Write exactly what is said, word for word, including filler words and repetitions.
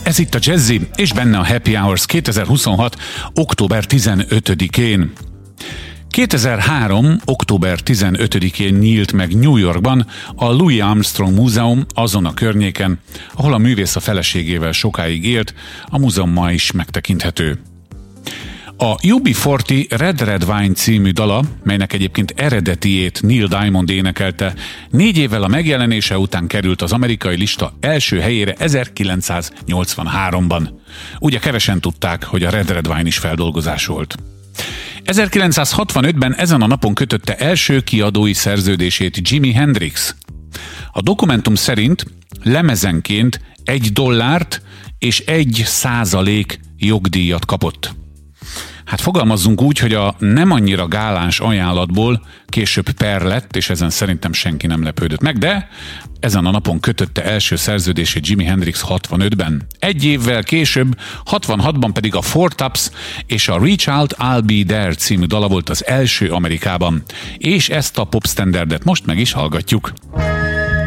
Ez itt a Jazzy, és benne a Happy Hours kétezer-huszonhat. október tizenötödikén. kétezer-három. október tizenötödikén nyílt meg New Yorkban a Louis Armstrong Múzeum, azon a környéken, ahol a művész a feleségével sokáig élt. A múzeum ma is megtekinthető. A U B negyven Red Red Wine című dala, melynek egyébként eredetiét Neil Diamond énekelte, négy évvel a megjelenése után került az amerikai lista első helyére ezerkilencszáznyolcvanháromban. Ugye kevesen tudták, hogy a Red Red Wine is feldolgozás volt. ezerkilencszázhatvanötben ezen a napon kötötte első kiadói szerződését Jimi Hendrix. A dokumentum szerint lemezenként egy dollárt és egy százalék jogdíjat kapott. Hát fogalmazzunk úgy, hogy a nem annyira gáláns ajánlatból később per lett, és ezen szerintem senki nem lepődött meg, de ezen a napon kötötte első szerződését Jimi Hendrix hatvanötben. Egy évvel később, hatvanhatban pedig a Four Tops és a Reach Out, I'll Be There című dala volt az első Amerikában. És ezt a popstandardet most meg is hallgatjuk.